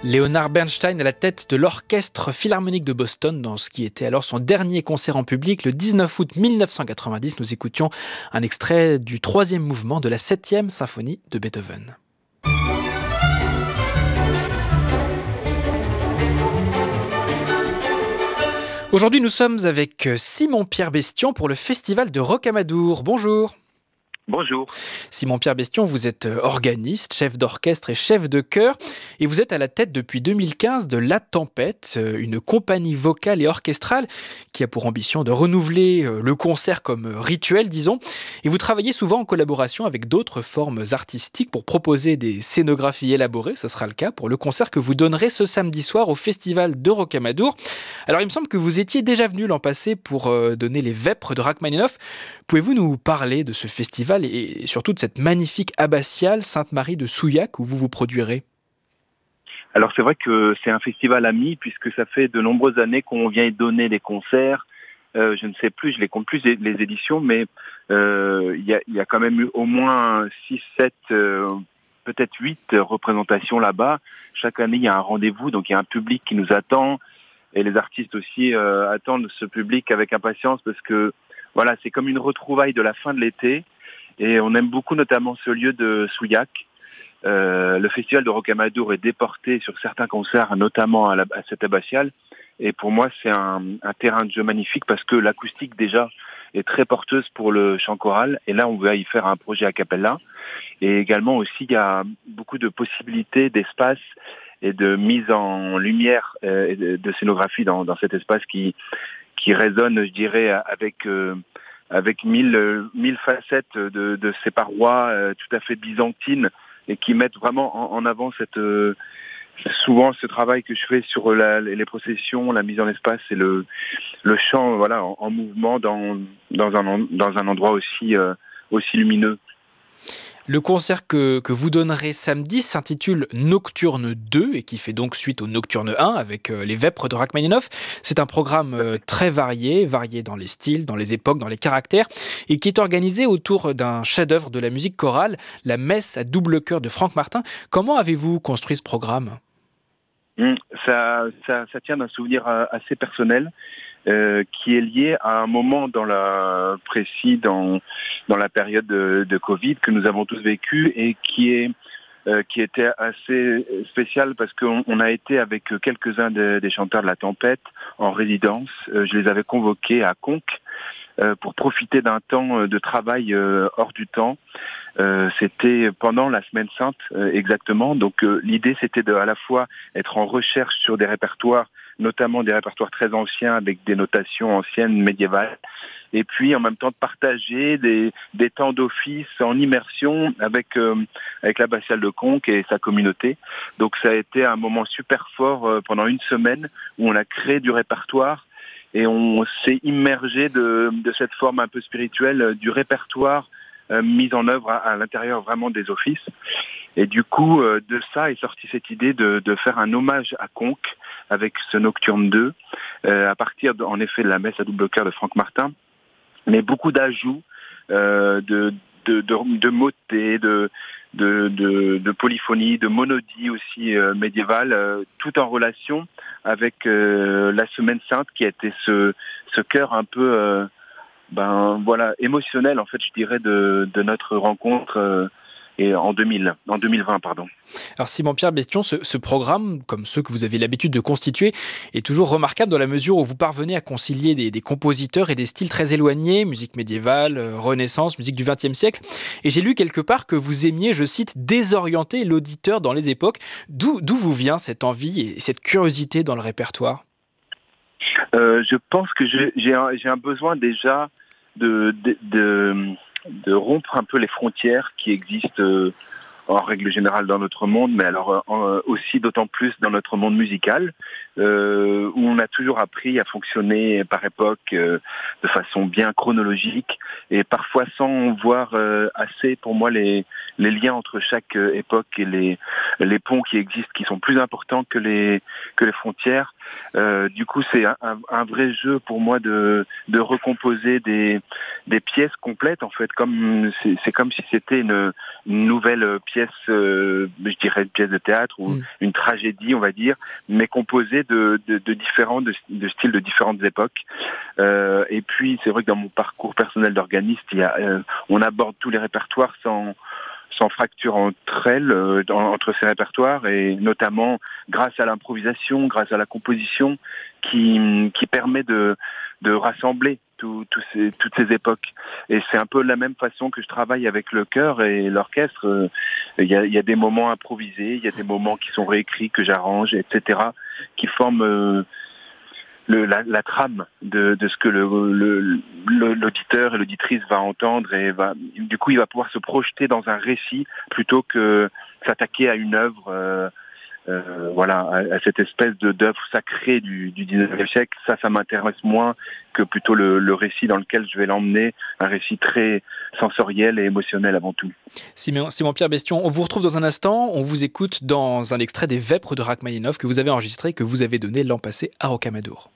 Leonard Bernstein à la tête de l'Orchestre Philharmonique de Boston dans ce qui était alors son dernier concert en public le 19 août 1990. Nous écoutions un extrait du 3e mouvement de la 7e symphonie de Beethoven. Aujourd'hui, nous sommes avec Simon-Pierre Bestion pour le Festival de Rocamadour. Bonjour. Bonjour. Simon-Pierre Bestion, vous êtes organiste, chef d'orchestre et chef de chœur et vous êtes à la tête depuis 2015 de La Tempête, une compagnie vocale et orchestrale qui a pour ambition de renouveler le concert comme rituel, disons. Et vous travaillez souvent en collaboration avec d'autres formes artistiques pour proposer des scénographies élaborées. Ce sera le cas pour le concert que vous donnerez ce samedi soir au Festival de Rocamadour. Alors il me semble que vous étiez déjà venu l'an passé pour donner les Vêpres de Rachmaninoff. Pouvez-vous nous parler de ce festival et surtout de cette magnifique abbatiale Sainte-Marie de Souillac où vous vous produirez? Alors c'est vrai que c'est un festival ami puisque ça fait de nombreuses années qu'on vient y donner des concerts. Je ne sais plus, je les compte plus les éditions, mais il y a quand même eu au moins 6, 7, peut-être 8 représentations là-bas. Chaque année, il y a un rendez-vous, donc il y a un public qui nous attend et les artistes aussi attendent ce public avec impatience parce que voilà, c'est comme une retrouvaille de la fin de l'été. Et on aime beaucoup notamment ce lieu de Souillac. Le festival de Rocamadour est déporté sur certains concerts, notamment à cette abbatiale. Et pour moi, c'est un terrain de jeu magnifique parce que l'acoustique déjà est très porteuse pour le chant choral. Et là, on va y faire un projet a cappella. Et également aussi, il y a beaucoup de possibilités d'espace et de mise en lumière et de scénographie dans cet espace qui résonne, je dirais, avec mille facettes de ces parois tout à fait byzantines et qui mettent vraiment en avant souvent ce travail que je fais sur les processions, la mise en espace et le chant voilà, en mouvement dans un endroit aussi lumineux. Le concert que vous donnerez samedi s'intitule Nocturne 2 et qui fait donc suite au Nocturne 1 avec les Vêpres de Rachmaninoff. C'est un programme très varié dans les styles, dans les époques, dans les caractères et qui est organisé autour d'un chef-d'œuvre de la musique chorale, la Messe à double chœur de Franck Martin. Comment avez-vous construit ce programme ? Ça tient d'un souvenir assez personnel. Qui est lié à un moment précis dans la période de Covid que nous avons tous vécu et qui était assez spécial parce qu'on a été avec quelques-uns des chanteurs de La Tempête en résidence. Je les avais convoqués à Conques pour profiter d'un temps de travail hors du temps. C'était pendant la Semaine Sainte exactement. Donc l'idée c'était de à la fois être en recherche sur des répertoires, notamment des répertoires très anciens avec des notations anciennes médiévales, et puis en même temps de partager des temps d'office en immersion avec l'abbatiale de Conques et sa communauté. Donc ça a été un moment super fort pendant une semaine où on a créé du répertoire et on s'est immergé de cette forme un peu spirituelle du répertoire mise en œuvre à l'intérieur vraiment des offices. Et du coup, de ça est sortie cette idée de faire un hommage à Conques avec ce Nocturne 2, à partir en effet de la Messe à double chœur de Franck Martin, mais beaucoup d'ajouts, de motets, de polyphonie, de monodie aussi médiévale, tout en relation avec la Semaine Sainte qui a été ce chœur un peu émotionnel en fait je dirais de notre rencontre et en 2020 pardon. Alors Simon-Pierre Bestion, ce programme, comme ceux que vous avez l'habitude de constituer, est toujours remarquable dans la mesure où vous parvenez à concilier des compositeurs et des styles très éloignés, musique médiévale, Renaissance, musique du XXe siècle. Et j'ai lu quelque part que vous aimiez, je cite, désorienter l'auditeur dans les époques. D'où vous vient cette envie et cette curiosité dans le répertoire ? Je pense que j'ai un besoin déjà de rompre un peu les frontières qui existent en règle générale dans notre monde, mais alors aussi d'autant plus dans notre monde musical, où on a toujours appris à fonctionner par époque de façon bien chronologique et parfois sans voir assez pour moi les liens entre chaque époque et les ponts qui existent, qui sont plus importants que les frontières. Du coup, c'est un vrai jeu pour moi de recomposer des pièces complètes en fait, comme c'est comme si c'était une nouvelle pièce pièce, je dirais une pièce de théâtre ou une tragédie, on va dire, mais composée de styles de différentes époques. Et puis, c'est vrai que dans mon parcours personnel d'organiste, on aborde tous les répertoires sans fracture entre elles, entre ces répertoires, et notamment grâce à l'improvisation, grâce à la composition, qui permet de rassembler toutes ces époques. Et c'est un peu la même façon que je travaille avec le chœur et l'orchestre. Il y a des moments improvisés, il y a des moments qui sont réécrits, que j'arrange, etc., qui forment la trame de ce que l'auditeur et l'auditrice va entendre, et du coup il va pouvoir se projeter dans un récit plutôt que s'attaquer à une œuvre, à cette espèce d'œuvre sacrée du 19e siècle. Ça m'intéresse moins que plutôt le récit dans lequel je vais l'emmener, un récit très sensoriel et émotionnel avant tout. Simon-Pierre Bestion, on vous retrouve dans un instant, on vous écoute dans un extrait des Vêpres de Rachmaninov que vous avez enregistré, que vous avez donné l'an passé à Rocamadour.